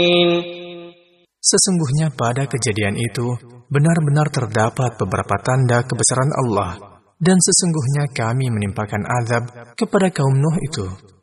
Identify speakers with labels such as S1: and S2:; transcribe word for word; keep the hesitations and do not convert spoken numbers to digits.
S1: Sesungguhnya pada kejadian itu, benar-benar terdapat beberapa tanda kebesaran Allah, dan sesungguhnya kami menimpakan azab kepada kaum Nuh itu.